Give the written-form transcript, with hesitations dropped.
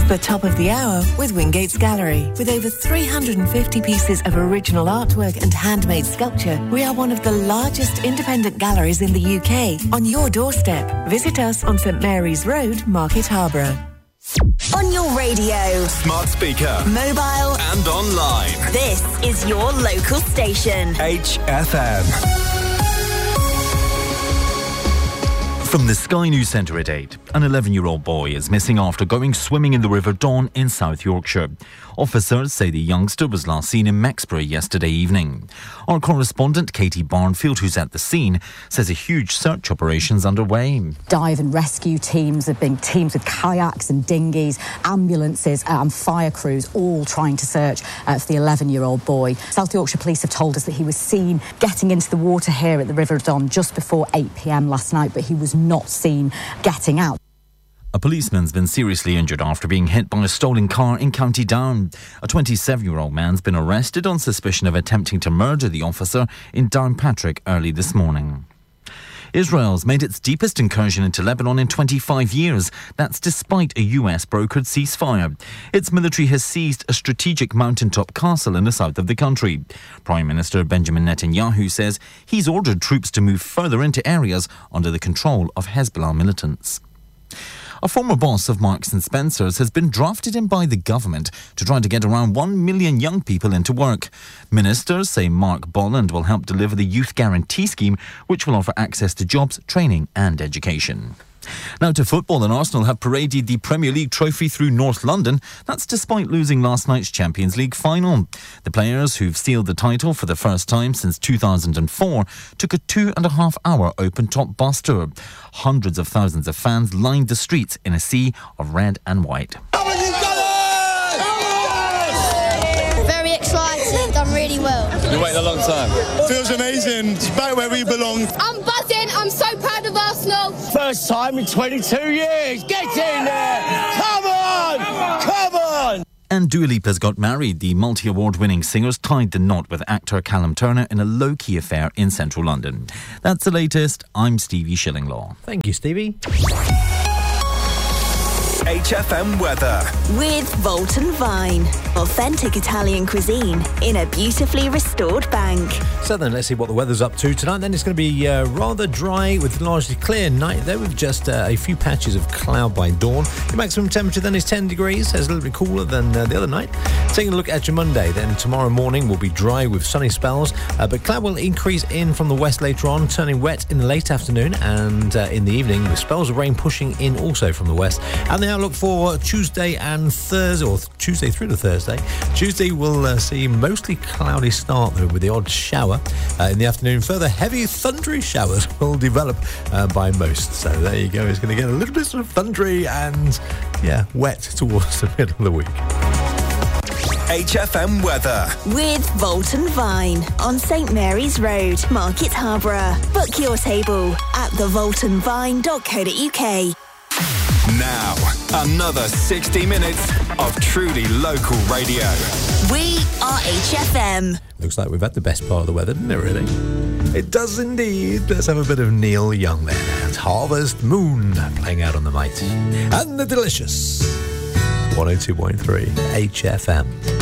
The top of the hour with Wingate's Gallery. With over 350 pieces of original artwork and handmade sculpture, we are one of the largest independent galleries in the UK. On your doorstep. Visit us on St Mary's Road, Market Harborough. On your radio, smart speaker, mobile and online. This is your local station. HFM. From the Sky News Centre at 8, an 11-year-old boy is missing after going swimming in the River Don in South Yorkshire. Officers say the youngster was last seen in Mexborough yesterday evening. Our correspondent Katie Barnfield, who's at the scene, says a huge search operation's underway. Dive and rescue teams have been teams with kayaks and dinghies, ambulances and fire crews all trying to search for the 11-year-old boy. South Yorkshire Police have told us that he was seen getting into the water here at the River Don just before 8 p.m. last night, but he was not seen getting out. A policeman's been seriously injured after being hit by a stolen car in County Down. A 27-year-old man's been arrested on suspicion of attempting to murder the officer in Downpatrick early this morning. Israel's made its deepest incursion into Lebanon in 25 years. That's despite a US-brokered ceasefire. Its military has seized a strategic mountaintop castle in the south of the country. Prime Minister Benjamin Netanyahu says he's ordered troops to move further into areas under the control of Hezbollah militants. A former boss of Marks & Spencer's has been drafted in by the government to try to get around 1 million young people into work. Ministers say Mark Bolland will help deliver the Youth Guarantee Scheme, which will offer access to jobs, training and education. Now to football, and Arsenal have paraded the Premier League trophy through North London. That's despite losing last night's Champions League final. The players, who've sealed the title for the first time since 2004, took a 2.5-hour open-top bus tour. Hundreds of thousands of fans lined the streets in a sea of red and white. Very excited, done really well. You waited a long time. Feels amazing. It's back where we belong. I'm buzzing. I'm so proud of Arsenal. First time in 22 years. Get in there. Come on. Come on. And Dua Lipa's got married. The multi-award-winning singers tied the knot with actor Callum Turner in a low-key affair in central London. That's the latest. I'm Stevie Shillinglaw. Thank you, Stevie. HFM weather. With Volton Vine. Authentic Italian cuisine in a beautifully restored bank. So then, let's see what the weather's up to tonight. Then it's going to be rather dry with largely clear night there with just a few patches of cloud by dawn. The maximum temperature then is 10 degrees. It's a little bit cooler than the other night. Taking a look at your Monday, then tomorrow morning will be dry with sunny spells, but cloud will increase in from the west later on, turning wet in the late afternoon and in the evening, with spells of rain pushing in also from the west. And the outlook for Tuesday and Thursday, or Tuesday through to Thursday. Tuesday will see mostly cloudy start though, with the odd shower in the afternoon. Further heavy thundery showers will develop by most. So there you go. It's going to get a little bit sort of thundery and wet towards the middle of the week. HFM weather. With Volton Vine on St Mary's Road, Market Harborough. Book your table at thevoltonvine.co.uk. Now, another 60 minutes of truly local radio. We are HFM. Looks like we've had the best part of the weather, doesn't it, really? It does indeed. Let's have a bit of Neil Young then. And Harvest Moon playing out on the might. And the delicious 102.3 HFM.